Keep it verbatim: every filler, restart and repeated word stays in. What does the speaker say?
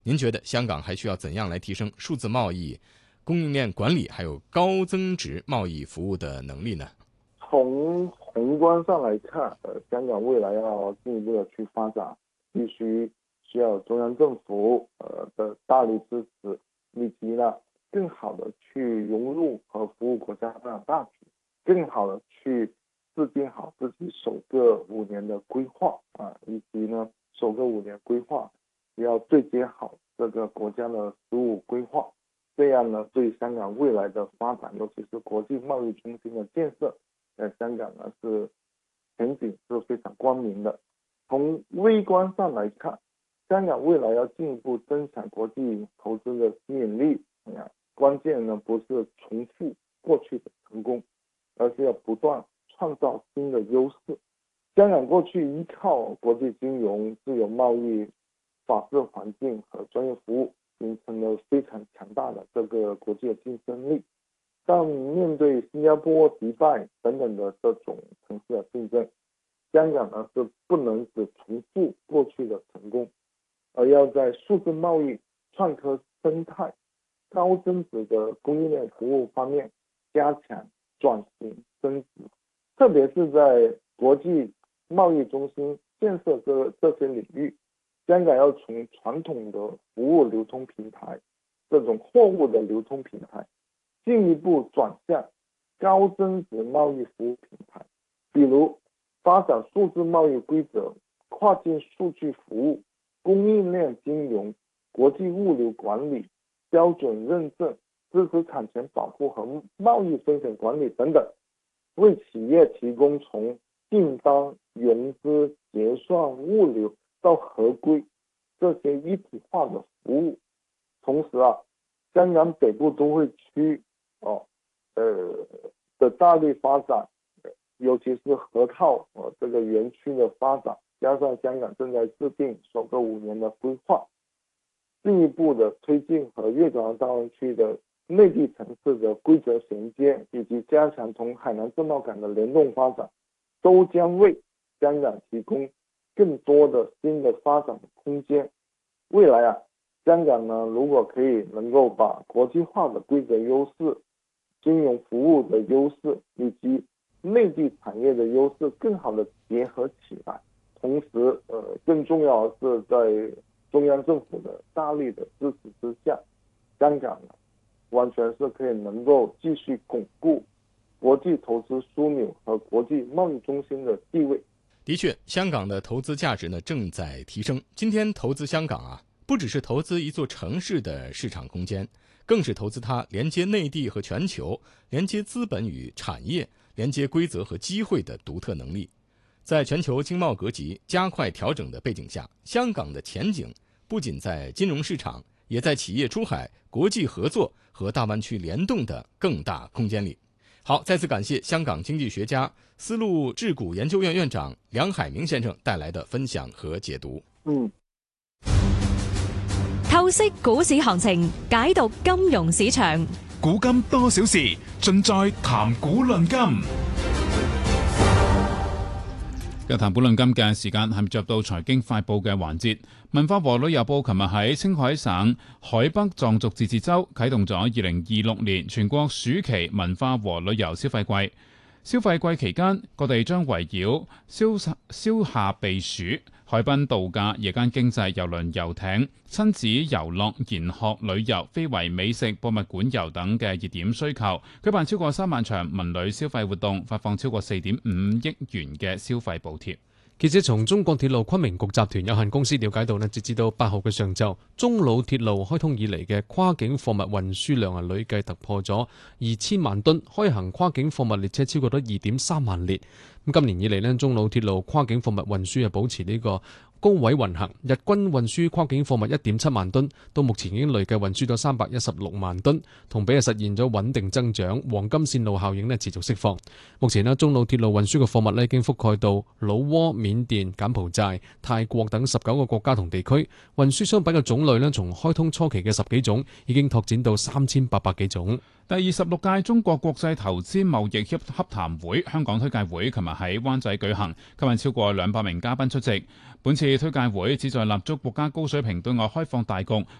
您觉得香港还需要怎样来提升数字贸易、供应链管理还有高增值贸易服务的能力呢？ 从宏观上来看，呃，香港未来要进一步的去发展，必须需要中央政府呃的大力支持，以及呢更好的去融入和服务国家的大局，更好的去制定好自己首个五年的规划啊，以及呢首个五年规划要对接好这个国家的十五规划，这样呢对香港未来的发展，尤其是国际贸易中心的建设，在香港呢是前景是非常光明的。从微观上来看，香港未来要进一步增强国际投资的吸引力，啊，关键呢不是重复过去的成功，而是要不断创造新的优势。香港过去依靠国际金融、自由贸易、法治环境和专业服务，形成了非常强大的这个国际的竞争力。但面对新加坡、迪拜等等的这种城市的竞争，香港呢是不能只重复过去的成功，而要在数字贸易、创科生态、高增值的供应链服务方面加强转型升级，特别是在国际贸易中心建设这这些领域，香港要从传统的服务流通平台，这种货物的流通平台，进一步转向高增值贸易服务平台，比如发展数字贸易规则、跨境数据服务、供应链金融、国际物流管理、标准认证、知识产权保护和贸易风险管理等等，为企业提供从订单、融资、结算、物流到合规这些一体化的服务。同时啊，香港北部都会区哦呃的大力发展，尤其是河套呃这个园区的发展，加上香港正在制定首个五年的规划，进一步的推进和粤港澳大湾区的内地城市的规则衔接，以及加强同海南自贸港的联动发展，都将为香港提供更多的新的发展空间。未来啊，香港呢，如果可以能够把国际化的规则优势、金融服务的优势以及内地产业的优势更好的结合起来，同时呃，更重要的是在中央政府的大力的支持之下，香港呢完全是可以能够继续巩固国际投资枢纽和国际贸易中心的地位。 的确，香港的投资价值呢正在提升。今天投资香港啊，不只是投资一座城市的市场空间，更是投资它连接内地和全球、连接资本与产业、连接规则和机会的独特能力。在全球经贸格局加快调整的背景下，香港的前景不仅在金融市场，也在企业出海、国际合作和大湾区联动的更大空间里。好，再次感谢香港经济学家、丝路智谷研究院院长梁海明先生带来的分享和解读。 嗯， 透析股市行情，解讀金融市場。 古今多少事，盡在談股論金。今日談股論金嘅時間係咪入到財經快報嘅環節？文化和旅遊部琴日喺青海省海北藏族自治州啟動咗二零二六年全國暑期文化和旅遊消費季。消費季期間，各地將圍繞消消夏避暑、海濱度假、夜間經濟、郵輪遊艇、親子遊樂、研學旅遊、非遺美食、博物館遊等嘅熱點需求，舉辦超過三萬場文旅消費活動，發放超過四點五億元嘅消費補貼。 記者從中國鐵路昆明局集團有限公司了解到，截至到八號嘅上晝，中老鐵路開通以嚟嘅跨境貨物運輸量係累計突破咗二千萬噸，開行跨境貨物列車超過咗二點三萬列。咁今年以嚟呢，中老鐵路跨境貨物運輸係保持呢個高位運行，日均運輸跨境貨物一點七萬噸，到目前已經累計運輸咗三百一十六萬噸，同比係實現咗穩定增長，黃金線路效應呢持續釋放。目前呢，中老鐵路運輸嘅貨物呢已經覆蓋到老撾、緬甸、柬埔寨、泰國等十九個國家同地區，運輸商品嘅種類呢從開通初期嘅十幾種，已經拓展到三千八百幾種。 第二十六屆中國國際投資貿易洽談會香港推介會琴日喺灣仔舉行，吸引超過兩百名嘉賓出席。 本次推介會旨在立足國家高水平對外開放大局